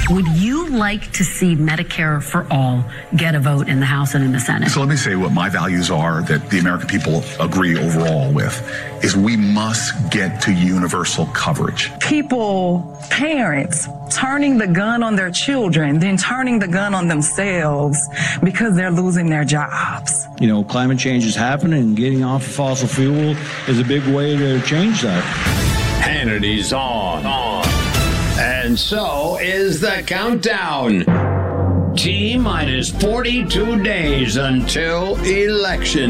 Would you like to see Medicare for all get a vote in the House and in the Senate? So let me say what my values are that the American people agree overall with is we must get to universal coverage. People, parents, turning the gun on their children, then turning the gun on themselves because they're losing their jobs. You know, climate change is happening, and getting off of fossil fuel is a big way to change that. Hannity's on. And so is the countdown. T-minus 42 days until Election